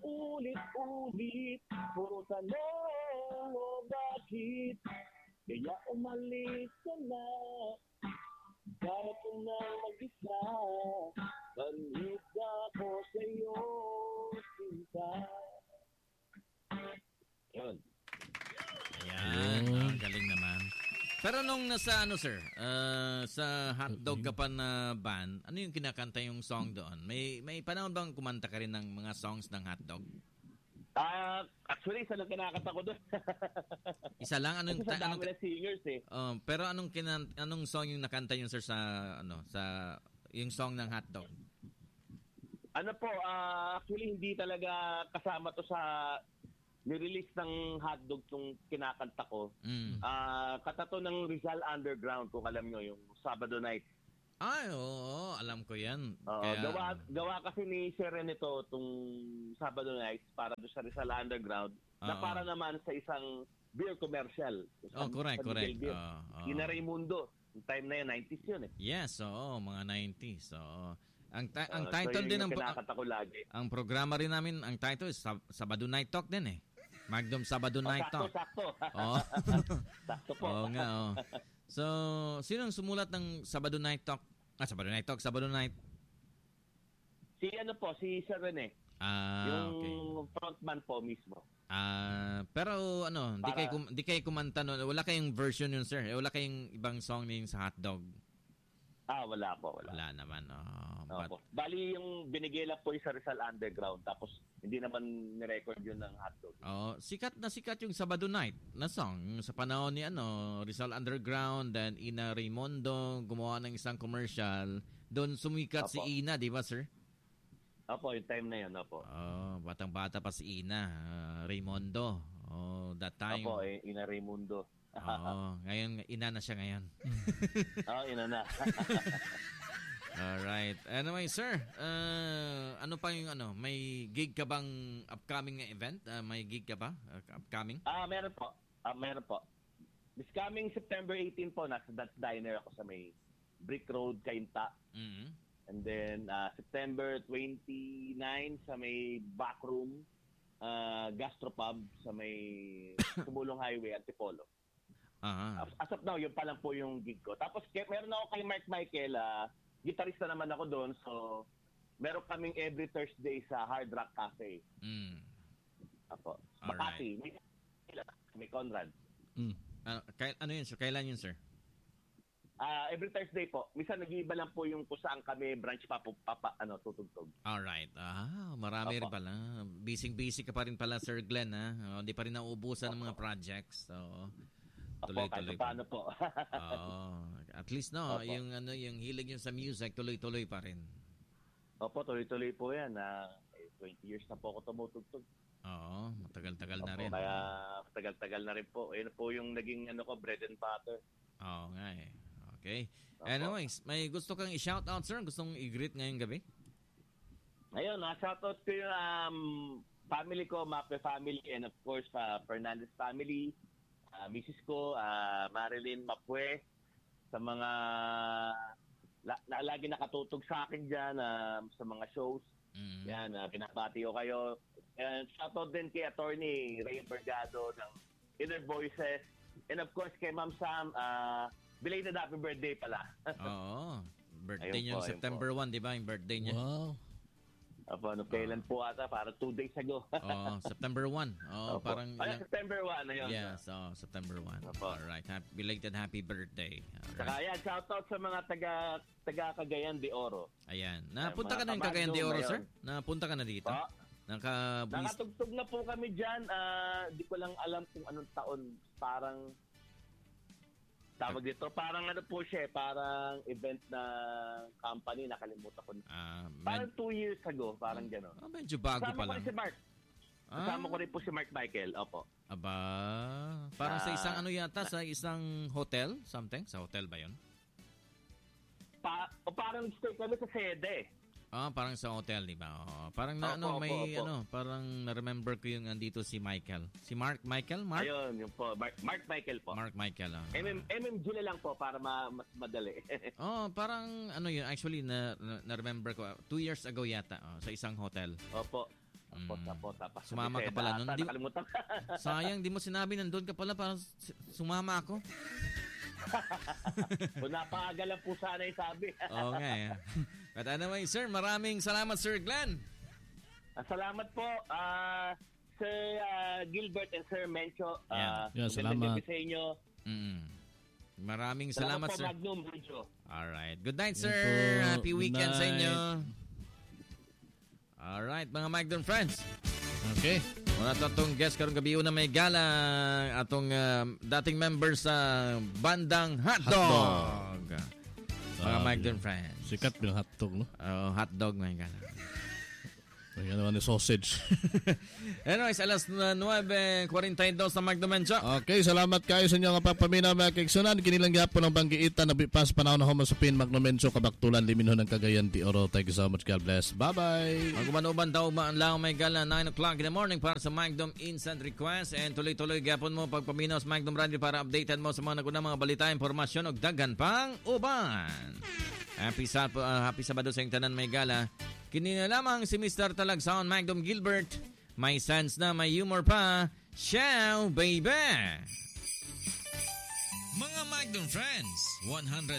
paulit-ulit, puro tanong o bakit, kaya umalis ka na. Para ko na mag-isa, balik ako sa'yo, sinta. Yun. Ayan, galing naman. Pero nung nasa sir, sa hotdog ka pa na band, ano yung kinakanta yung song doon? May panahon bang kumanta ka rin ng mga songs ng hotdog? Actually, isa lang kinakanta ko doon. Isa lang? Anong, kasi sa dami na singers eh. Pero anong song yung nakanta yun sir sa yung song ng hotdog? Ano po, actually hindi talaga kasama to sa nirelease ng hotdog tong kinakanta ko. Katato ng Rizal Underground, kung alam nyo, yung Sabado Night. Ay, oo, alam ko yan. Gawa kasi ni Sir Renito itong Sabado Nights para doon sa Rizal Underground na para naman sa isang beer commercial. Correct. Ina Raimundo. Yung time na yun, 90s yun eh. Yes, mga 90s. Ang title so din ng kinakanta ko lagi. Ang programa rin namin, ang title is Sabado Night Talk din eh. Magnum Sabado Night Talk. Sakto. Sakto po. Oo nga. So, sinong sumulat ng Sabado Night Talk? Sabado Night Talk, Sabado Night. Si Sir Rene. Yung frontman po mismo. Pero di kayo kumanta noon. Wala kayong version yun, sir. Wala kayong ibang song na yung sa hotdog. Wala po. Wala naman. Bali yung binigay lang po yung sa Rizal Underground, tapos hindi naman ni-record yun ng hotdog. Sikat yung Sabado Night na song sa panahon ni Rizal Underground, then Ina Raimundo gumawa ng isang commercial. Doon sumikat si Ina, di ba, sir? Opo, yung time na yun, opo. Batang-bata pa si Ina Raimundo. That time. Opo, Ina Raimundo. Ngayon ina na siya ngayon. Ina na. Alright. Anyway, sir, ano pa yung may gig ka bang upcoming event? May gig ka ba upcoming? Meron po. Meron po. This coming September 18 po, nasa That's Diner ako sa may Brick Road, Cainta. And then September 29 sa may Backroom Gastropub sa may Sumulong Highway, Antipolo. As of now, yun pa lang po yung gig ko. Tapos meron ako kay Mark Michael, gitarista naman ako doon. So, meron kaming every Thursday sa Hard Rock Cafe. Apo. Makati. May Conrad. Ano yun, sir? Kailan yun, sir? Every Thursday po. Minsan nag-iiba lang po yung kung saan kami branch tutugtog. Alright. Marami rin pala. Busy ka pa rin pala, Sir Glenn, ha? Hindi pa rin nauubusan ng mga projects. So, tuloy-tuloy pa. Paano po. At least yung hilig yung sa music, tuloy-tuloy pa rin. Opo, tuloy-tuloy po yan. 20 years na po ako tumutugtog. Matagal-tagal na rin. Kaya matagal-tagal na rin po. Ayun po yung naging bread and butter. Nga eh. Okay. Anyways, may gusto kang i-shoutout, sir? Gustong i-greet ngayong gabi? Ayun, shoutout ko yung family ko, Mape family, and of course, Fernandez family, Mrs. ko, Marilyn Mapue, sa mga lagi nakatutog sa akin dyan sa mga shows. Yan, pinapati ko kayo. And shoutout din kay Attorney Ray Bergado ng Inner Voices. And of course, kay Ma'am Sam, belated happy birthday pala. Birthday niya September 1, di ba? Yung birthday niya. Wow. Kailan po ata? Para 2 days ago. September 1. Parang September 1. Ayun. Yes, September 1. Alright. Belated happy birthday. Saka yan, shoutout sa mga taga Cagayan de Oro. Ayan. Napunta ka na yung Cagayan de Oro, sir? Napunta ka na dito? Nakatugtog na po kami dyan. Di ko lang alam kung anong taon. Parang tawag dito. Parang po siya, parang event na company, nakalimutan ko. Parang 2 years ago, parang gano'n. Medyo bago pa lang. Kasama ko rin si Mark. Kasama ko rin po si Mark Michael. Opo. Parang sa isang sa isang hotel, something? Sa hotel ba yun? Parang stay kami sa sede. Parang sa hotel, di ba? Parang parang na-remember ko yung andito si Michael. Si Mark Michael? Mark? Ayun, yung po. Mark Michael po. Mark Michael. MMG na lang po para mas madali. Parang yun. Actually, na-remember ko. 2 years ago yata sa isang hotel. Opo. Tapos Sumama ka pala nun. Nakalimutan. Sayang, di mo sinabi nandun ka pala para sumama ako. Napaaga lang po sana yung sabi. Oo nga. But anyway, sir, maraming salamat, Sir Glenn. Salamat po, Sir Gilbert and Sir Mencho. Salamat. Sa inyo. Maraming salamat, sir. Magnum Radio. Alright. Good night, sir. Po. Happy weekend sa inyo. Alright, mga Magnum friends. Okay. Muna ito itong guest karong gabi na may gala atong dating member sa bandang Hotdog. Mga Magnum friends. Sikat bilang hotdog, no? Hotdog may gala. May naman yung sausage. Anyways, alas 9:42 na magdumenso. Okay, salamat kayo sa inyo nga pagpaminaw mga kaigsunan. Kinilang gyapon ang banggiita na bipas panahon na humasupin magnumenso kabaktulan liminhon ng Cagayan de Oro. Thank you so much. God bless. Bye-bye. Maguman-uban daw ba ang lang may gala 9 o'clock in the morning para sa Magnum Instant Request. And tuloy-tuloy gyapon mo pagpaminaw sa Magnum Radio para updatean mo sa mga nagunang mga balita, impormasyon o daghan pang uban. Happy Sabado sa iyong tanan may gala. Kinina lamang si Mr. Talagsaon Magnum Gilbert. May sense na may humor pa. Ciao, baby! Mga Magnum friends, 100